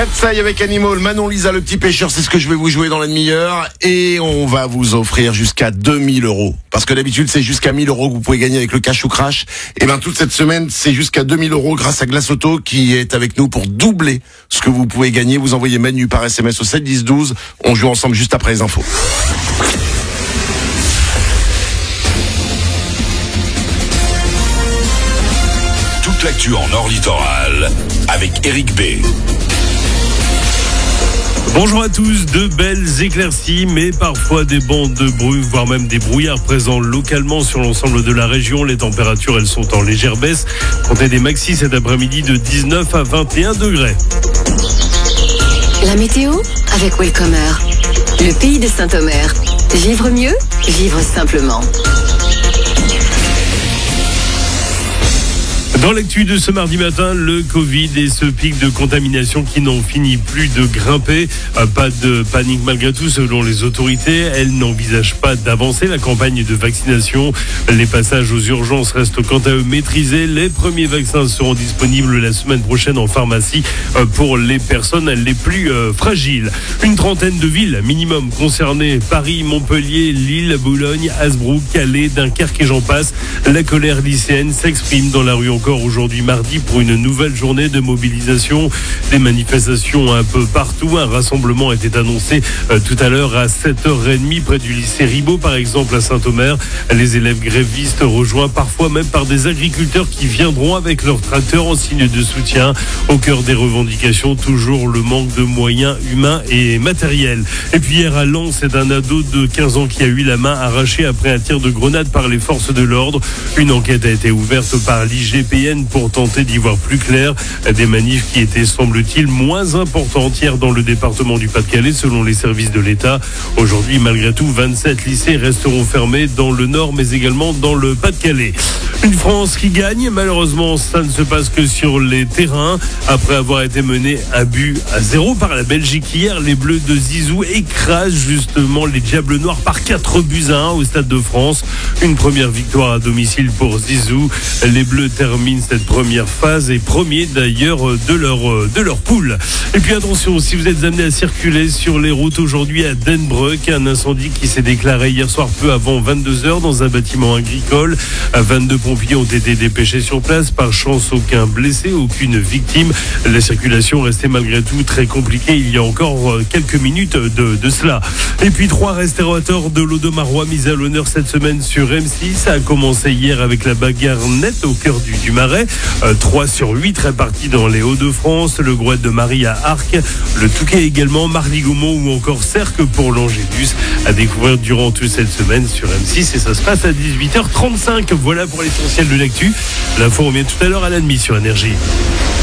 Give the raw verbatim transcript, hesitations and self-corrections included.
Katsai avec Animal, Manon Lisa, le petit pêcheur, c'est ce que je vais vous jouer dans la demi-heure. Et on va vous offrir jusqu'à deux mille euros. Parce que d'habitude, c'est jusqu'à mille euros que vous pouvez gagner avec le cash ou crash. Et ben toute cette semaine, c'est jusqu'à deux mille euros grâce à Glace Auto qui est avec nous pour doubler ce que vous pouvez gagner. Vous envoyez menu par S M S au sept dix douze. On joue ensemble juste après les infos. Toute l'actu en Nord Littoral avec Eric B. Bonjour à tous, de belles éclaircies, mais parfois des bandes de brume, voire même des brouillards présents localement sur l'ensemble de la région. Les températures, elles sont en légère baisse. Comptez des maxis cet après-midi de dix-neuf à vingt et un degrés. La météo avec Welcomer, le pays de Saint-Omer. Vivre mieux, vivre simplement. Dans l'actu de ce mardi matin, le Covid et ce pic de contamination qui n'en finit plus de grimper. Pas de panique malgré tout selon les autorités. Elles n'envisagent pas d'avancer la campagne de vaccination. Les passages aux urgences restent quant à eux maîtrisés. Les premiers vaccins seront disponibles la semaine prochaine en pharmacie pour les personnes les plus fragiles. Une trentaine de villes minimum concernées. Paris, Montpellier, Lille, Boulogne, Hasbrook, Calais, Dunkerque et j'en passe. La colère lycéenne s'exprime dans la rue encore aujourd'hui mardi pour une nouvelle journée de mobilisation. Des manifestations un peu partout. Un rassemblement était annoncé euh, tout à l'heure à sept heures trente près du lycée Ribot par exemple à Saint-Omer. Les élèves grévistes rejoints parfois même par des agriculteurs qui viendront avec leurs tracteurs en signe de soutien. Au cœur des revendications, toujours le manque de moyens humains et matériels. Et puis hier à Lens, c'est un ado de quinze ans qui a eu la main arrachée après un tir de grenade par les forces de l'ordre. Une enquête a été ouverte par l'I G P N pour tenter d'y voir plus clair. Des manifs qui étaient, semble-t-il, moins importantes hier dans le département du Pas-de-Calais selon les services de l'État. Aujourd'hui, malgré tout, vingt-sept lycées resteront fermés dans le Nord mais également dans le Pas-de-Calais. Une France qui gagne, malheureusement ça ne se passe que sur les terrains. Après avoir été mené un but à zéro par la Belgique hier, les Bleus de Zizou écrasent justement les Diables Noirs par quatre buts à un au Stade de France. Une première victoire à domicile pour Zizou. Les Bleus terminent cette première phase et premier d'ailleurs de leur, de leur poule. Et puis attention, si vous êtes amené à circuler sur les routes aujourd'hui à Denbroek, un incendie qui s'est déclaré hier soir peu avant vingt-deux heures dans un bâtiment agricole. vingt-deux pompiers ont été dépêchés sur place. Par chance, aucun blessé, aucune victime. La circulation restait malgré tout très compliquée il y a encore quelques minutes de, de cela. Et puis trois restaurateurs de l'Audomarois mis à l'honneur cette semaine sur M six. Ça a commencé hier avec la bagarre nette au cœur du, du Marais. Euh, trois sur huit répartis dans les Hauts-de-France. Le Grouette de Marie à Arques. Le Touquet également, Marly-Gaumont ou encore Cerques pour l'Angélus. À découvrir durant toute cette semaine sur M six. Et ça se passe à dix-huit heures trente-cinq. Voilà pour l'essentiel de l'actu. L'info revient tout à l'heure à la demi sur Énergie.